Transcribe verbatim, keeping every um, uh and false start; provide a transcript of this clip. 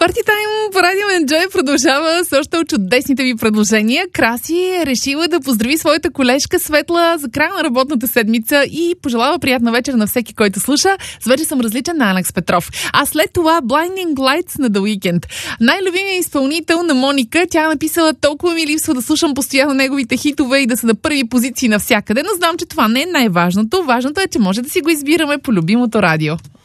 Парти Тайм по Радио Енджой продължава с още чудесните ви предложения. Краси е решила да поздрави своята колежка Светла за края на работната седмица и пожелава приятна вечер на всеки, който слуша. С вече съм различен на Алекс Петров. А след това Blinding Lights на The Weeknd. Най-любимият изпълнител на Моника. Тя е написала: толкова ми липсва да слушам постоянно неговите хитове и да са на първи позиции навсякъде, но знам, че това не е най-важното. Важното е, че може да си го избираме по любимото радио.